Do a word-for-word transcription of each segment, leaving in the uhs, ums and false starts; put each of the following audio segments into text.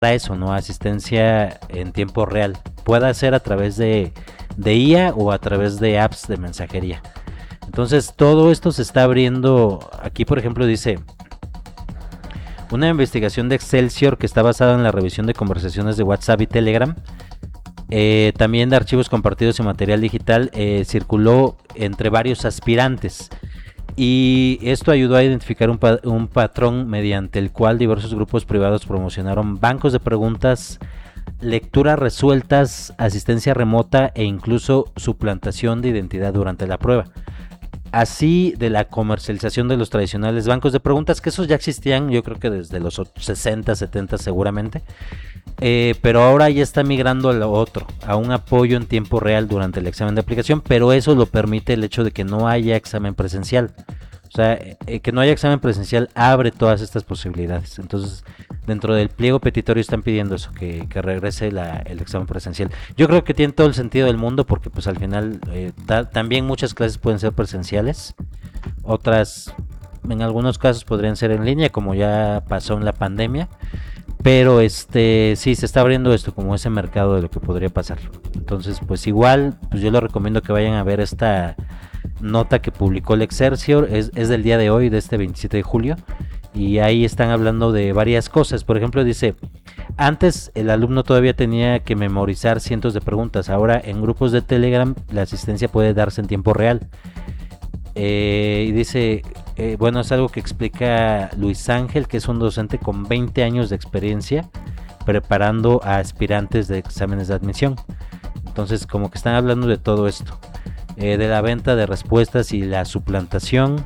eso, ¿no? Asistencia en tiempo real. Pueda ser a través de, de I A o a través de apps de mensajería. Entonces todo esto se está abriendo. Aquí por ejemplo dice: una investigación de Excelsior que está basada en la revisión de conversaciones de WhatsApp y Telegram, eh, también de archivos compartidos y material digital, eh, circuló entre varios aspirantes. Y esto ayudó a identificar un, pa- un patrón mediante el cual diversos grupos privados promocionaron bancos de preguntas, lecturas resueltas, asistencia remota e incluso suplantación de identidad durante la prueba. Así de la comercialización de los tradicionales bancos de preguntas, que esos ya existían, yo creo que desde los sesenta, setenta seguramente, eh, pero ahora ya está migrando a lo otro, a un apoyo en tiempo real durante el examen de aplicación, pero eso lo permite el hecho de que no haya examen presencial. O sea, eh, que no haya examen presencial abre todas estas posibilidades. Entonces, dentro del pliego petitorio están pidiendo eso, que, que regrese la, el examen presencial. Yo creo que tiene todo el sentido del mundo porque pues al final eh, ta, también muchas clases pueden ser presenciales, otras en algunos casos podrían ser en línea, como ya pasó en la pandemia. Pero este sí se está abriendo esto como ese mercado de lo que podría pasar. Entonces, pues igual, pues yo les recomiendo que vayan a ver esta nota que publicó el Excelsior, es, es del día de hoy, de este veintisiete de julio, y ahí están hablando de varias cosas. Por ejemplo, dice: antes el alumno todavía tenía que memorizar cientos de preguntas, ahora en grupos de Telegram la asistencia puede darse en tiempo real. Eh, y dice, eh, bueno, es algo que explica Luis Ángel, que es un docente con veinte años de experiencia preparando a aspirantes de exámenes de admisión. Entonces, como que están hablando de todo esto, eh, de la venta de respuestas y la suplantación.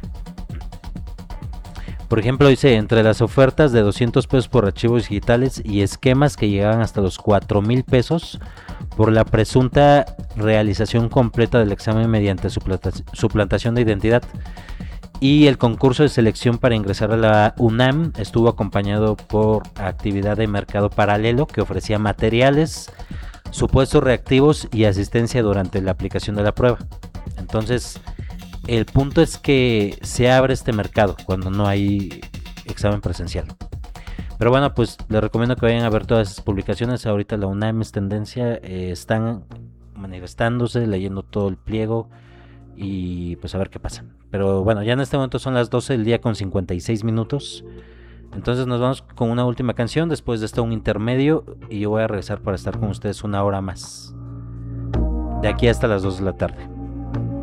Por ejemplo, dice: entre las ofertas de doscientos pesos por archivos digitales y esquemas que llegaban hasta los cuatro mil pesos por la presunta realización completa del examen mediante suplantación de identidad. Y el concurso de selección para ingresar a la UNAM estuvo acompañado por actividad de mercado paralelo que ofrecía materiales, supuestos reactivos y asistencia durante la aplicación de la prueba. Entonces, el punto es que se abre este mercado cuando no hay examen presencial. Pero bueno, pues les recomiendo que vayan a ver todas esas publicaciones. Ahorita la UNAM es tendencia, eh, están manifestándose, leyendo todo el pliego y pues a ver qué pasa. Pero bueno, ya en este momento son las doce del día con cincuenta y seis minutos. Entonces nos vamos con una última canción, después de esto un intermedio, y yo voy a regresar para estar con ustedes una hora más, de aquí hasta las dos de la tarde.